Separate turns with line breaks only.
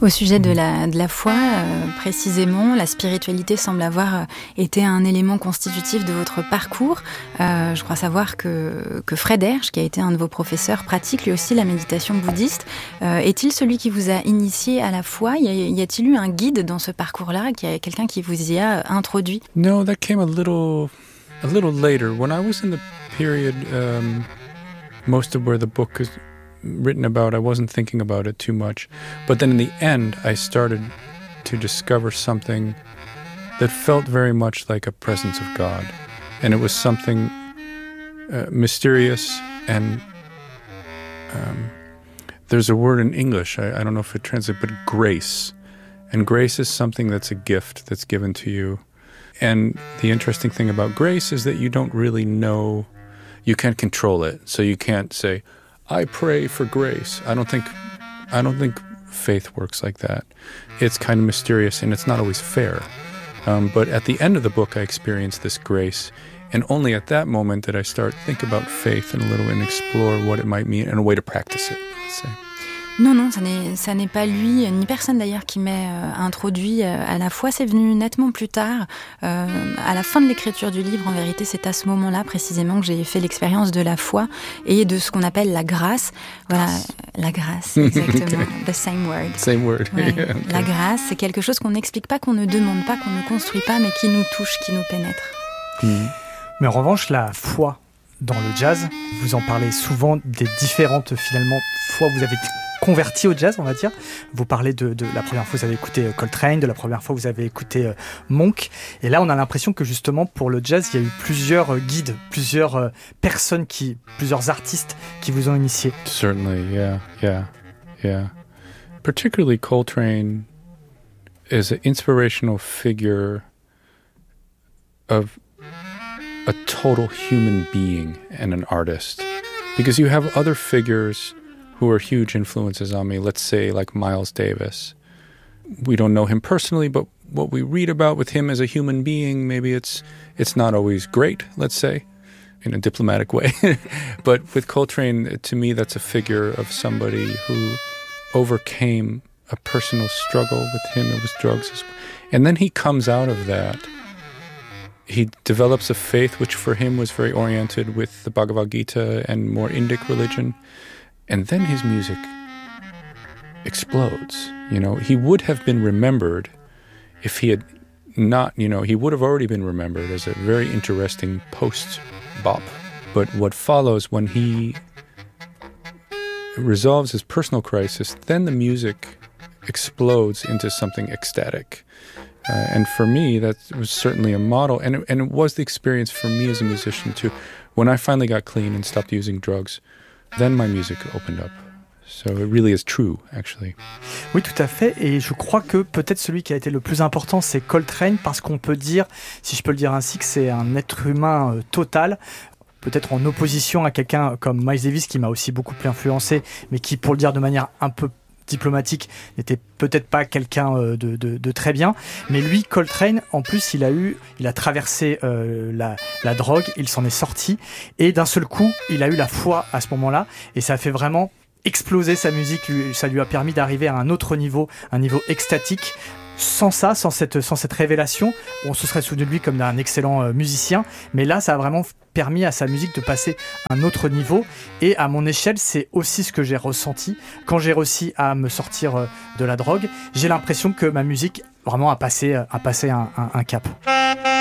Au sujet de la foi, précisément, la spiritualité semble avoir été un élément constitutif de votre parcours. Je crois savoir que Fred Hersch, qui a été un de vos professeurs, pratique lui aussi la méditation bouddhiste. Est-il celui qui vous a initié à la foi ? Y a-t-il eu un guide dans ce parcours-là, quelqu'un qui vous y a introduit ?
No, that came a little later. When I was in the period, most of where the book is written about, I wasn't thinking about it too much. But then in the end, I started to discover something that felt very much like a presence of God. And it was something mysterious and there's a word in English, I don't know if it translates, but grace. And grace is something that's a gift that's given to you. And the interesting thing about grace is that you don't really know, you can't control it. So you can't say, I pray for grace. I don't think faith works like that. It's kind of mysterious and it's not always fair. But at the end of the book, I experienced this grace. And only at that moment did I start think about faith and explore what it might mean and a way to practice it, let's say.
Non, ça n'est pas lui, ni personne d'ailleurs qui m'a introduit à la foi. C'est venu nettement plus tard, à la fin de l'écriture du livre. En vérité, c'est à ce moment-là précisément que j'ai fait l'expérience de la foi et de ce qu'on appelle la grâce. Voilà, la grâce, exactement. The same word.
Same word.
Ouais.
Yeah, okay.
La grâce, c'est quelque chose qu'on n'explique pas, qu'on ne demande pas, qu'on ne construit pas, mais qui nous touche, qui nous pénètre.
Mais en revanche, la foi dans le jazz, vous en parlez souvent des différentes, finalement, fois où vous avez converti au jazz, on va dire. Vous parlez de la première fois vous avez écouté Coltrane, de la première fois vous avez écouté Monk. Et là, on a l'impression que justement, pour le jazz, il y a eu plusieurs guides, plusieurs personnes, plusieurs artistes qui vous ont initié.
Certainly, yeah. Particularly Coltrane is an inspirational figure of a total human being and an artist. Because you have other figures who are huge influences on me, let's say like Miles Davis. We don't know him personally, but what we read about with him as a human being, maybe it's not always great, let's say, in a diplomatic way. But with Coltrane, to me, that's a figure of somebody who overcame a personal struggle. With him, it was drugs as well. And then he comes out of that. He develops a faith which for him was very oriented with the Bhagavad Gita and more Indic religion. And then his music explodes. You know, he would have been remembered if he had not, he would have already been remembered as a very interesting post-bop. But what follows when he resolves his personal crisis, then the music explodes into something ecstatic. And for me, that was certainly a model. And it was the experience for me as a musician, too. When I finally got clean and stopped using drugs, then my music opened up. So it really is true, actually.
Oui, tout à fait. Et je crois que peut-être celui qui a été le plus important, c'est Coltrane, parce qu'on peut dire, si je peux le dire ainsi, que c'est un être humain total. Peut-être en opposition à quelqu'un comme Miles Davis, qui m'a aussi beaucoup influencé, mais qui, pour le dire de manière un peu diplomatique, n'était peut-être pas quelqu'un de très bien, mais lui, Coltrane, en plus, il a traversé la drogue, il s'en est sorti, et d'un seul coup, il a eu la foi à ce moment-là, et ça a fait vraiment exploser sa musique, ça lui a permis d'arriver à un autre niveau, un niveau extatique. Sans ça, sans cette révélation, on se serait souvenu de lui comme d'un excellent musicien, mais là, ça a vraiment permis à sa musique de passer à un autre niveau. Et à mon échelle, c'est aussi ce que j'ai ressenti quand j'ai réussi à me sortir de la drogue. J'ai l'impression que ma musique vraiment a passé un cap.